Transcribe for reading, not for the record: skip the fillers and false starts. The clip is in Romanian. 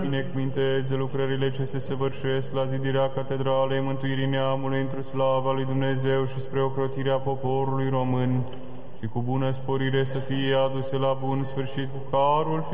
Binecuvinteze lucrările ce se săvârșesc la zidirea Catedralei Mântuirii Neamului într-o slava lui Dumnezeu și spre ocrotirea poporului român, și cu bună sporire să fie aduse la bun sfârșit cu carul și